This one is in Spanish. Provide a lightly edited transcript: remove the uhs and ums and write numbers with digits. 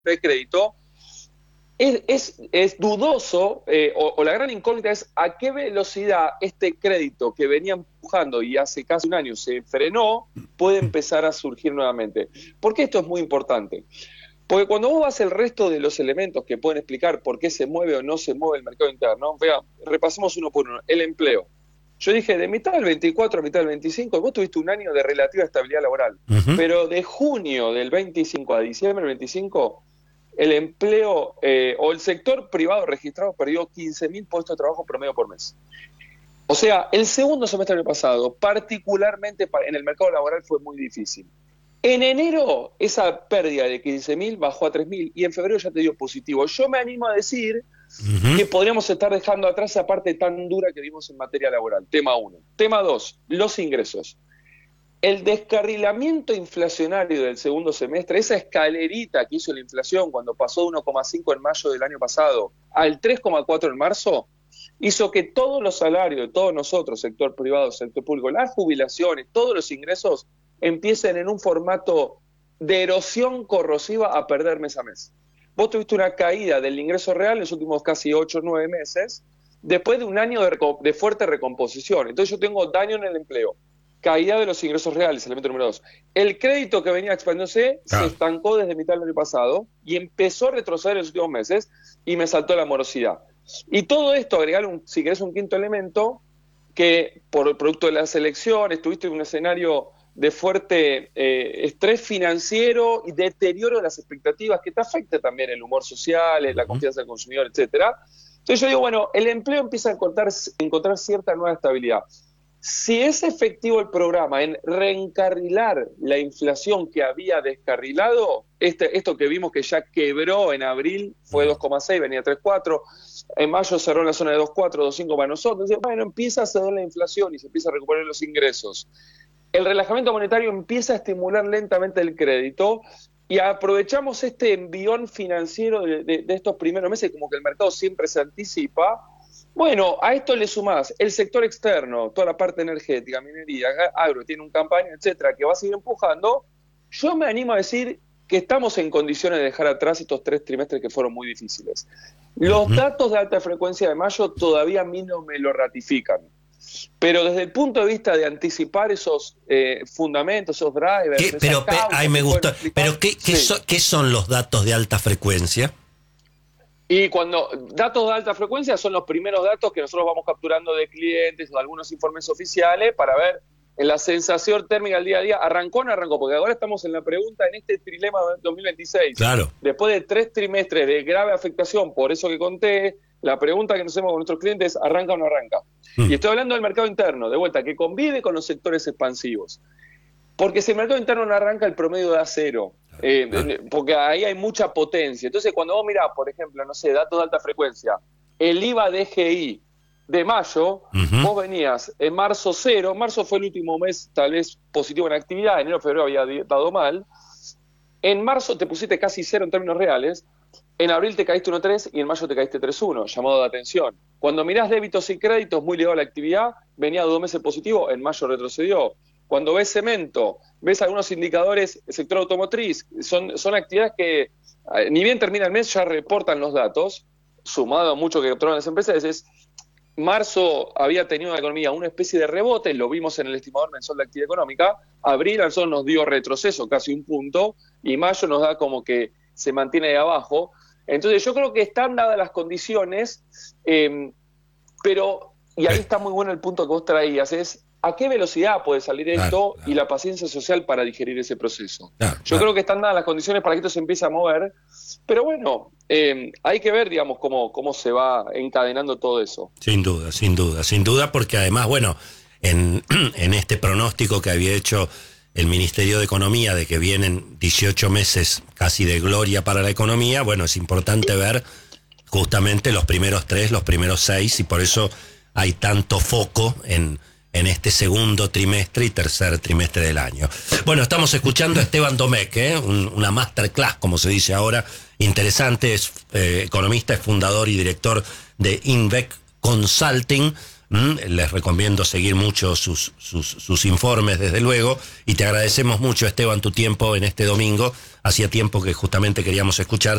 de crédito, es dudoso, o la gran incógnita es a qué velocidad este crédito que venía empujando y hace casi un año se frenó, puede empezar a surgir nuevamente. ¿Por qué esto es muy importante? Porque cuando vos vas el resto de los elementos que pueden explicar por qué se mueve o no se mueve el mercado interno, repasemos uno por uno. El empleo. Yo dije, de mitad del 24 a mitad del 25, vos tuviste un año de relativa estabilidad laboral, pero de junio del 25 a diciembre del 25, el empleo o el sector privado registrado perdió 15.000 puestos de trabajo promedio por mes. O sea, el segundo semestre del año pasado, particularmente en el mercado laboral, fue muy difícil. En enero, esa pérdida de 15.000 bajó a 3.000 y en febrero ya te dio positivo. Yo me animo a decir que podríamos estar dejando atrás esa parte tan dura que vimos en materia laboral. Tema 1. Tema 2, los ingresos. El descarrilamiento inflacionario del segundo semestre, esa escalerita que hizo la inflación cuando pasó de 1,5 en mayo del año pasado al 3,4 en marzo, hizo que todos los salarios de todos nosotros, sector privado, sector público, las jubilaciones, todos los ingresos, empiecen en un formato de erosión corrosiva a perder mes a mes. Vos tuviste una caída del ingreso real en los últimos casi 8 o 9 meses, después de un año de fuerte recomposición. Entonces yo tengo daño en el empleo, caída de los ingresos reales, elemento número 2. El crédito que venía expandiéndose se estancó desde mitad del año pasado y empezó a retroceder en los últimos meses y me saltó la morosidad. Y todo esto, agregar, si querés, un quinto elemento, que por el producto de las elecciones tuviste un escenario de fuerte estrés financiero y deterioro de las expectativas que te afecta también el humor social, la confianza del consumidor, etcétera. Entonces yo digo, bueno, el empleo empieza a encontrar cierta nueva estabilidad. Si es efectivo el programa en reencarrilar la inflación que había descarrilado, esto que vimos que ya quebró en abril, fue 2,6, venía 3,4, en mayo cerró en la zona de 2,4, 2,5 para nosotros. Entonces, bueno, empieza a ceder la inflación y se empieza a recuperar los ingresos. El relajamiento monetario empieza a estimular lentamente el crédito y aprovechamos este envión financiero de estos primeros meses, como que el mercado siempre se anticipa. Bueno, a esto le sumás el sector externo, toda la parte energética, minería, agro, tiene un campaña, etcétera, que va a seguir empujando. Yo me animo a decir que estamos en condiciones de dejar atrás estos 3 trimestres que fueron muy difíciles. Los datos de alta frecuencia de mayo todavía a mí no me lo ratifican. Pero desde el punto de vista de anticipar esos fundamentos, esos drivers... Me gustó. Pero ¿qué son los datos de alta frecuencia? Y cuando datos de alta frecuencia son los primeros datos que nosotros vamos capturando de clientes o de algunos informes oficiales para ver en la sensación térmica del día a día. ¿Arrancó o no arrancó? Porque ahora estamos en la pregunta en este trilema 2026. Claro. Después de 3 trimestres de grave afectación, por eso que conté, la pregunta que nos hacemos con nuestros clientes, ¿arranca o no arranca? Y estoy hablando del mercado interno, de vuelta, que convive con los sectores expansivos. Porque si el mercado interno no arranca, el promedio da 0. Porque ahí hay mucha potencia. Entonces, cuando vos mirás, por ejemplo, no sé, datos de alta frecuencia, el IVA DGI de mayo, vos venías en marzo 0, marzo fue el último mes tal vez positivo en actividad, enero, febrero había dado mal, en marzo te pusiste casi 0 en términos reales, en abril te caíste 1,3 y en mayo te caíste 3,1, llamado de atención. Cuando mirás débitos y créditos muy ligado a la actividad, venía 2 meses positivo, en mayo retrocedió. Cuando ves cemento, ves algunos indicadores, el sector automotriz, son actividades que ni bien termina el mes ya reportan los datos, sumado a mucho que capturaron las empresas, marzo había tenido en la economía una especie de rebote, lo vimos en el estimador mensual de actividad económica, abril al sol nos dio retroceso, casi un punto, y mayo nos da como que se mantiene de abajo. Entonces yo creo que están dadas las condiciones, pero, y ahí está muy bueno el punto que vos traías, es ¿a qué velocidad puede salir esto y la paciencia social para digerir ese proceso? Yo creo que están dadas las condiciones para que esto se empiece a mover, pero bueno, hay que ver, digamos, cómo se va encadenando todo eso. Sin duda, porque además, bueno, en este pronóstico que había hecho el Ministerio de Economía de que vienen 18 meses casi de gloria para la economía, bueno, es importante ver justamente los primeros 3, los primeros 6, y por eso hay tanto foco en este segundo trimestre y tercer trimestre del año. Bueno, estamos escuchando a Esteban Domecq, una masterclass, como se dice ahora, interesante, es economista, es fundador y director de Invec Consulting. Les recomiendo seguir mucho sus informes, desde luego, y te agradecemos mucho, Esteban, tu tiempo en este domingo. Hacía tiempo que justamente queríamos escucharte.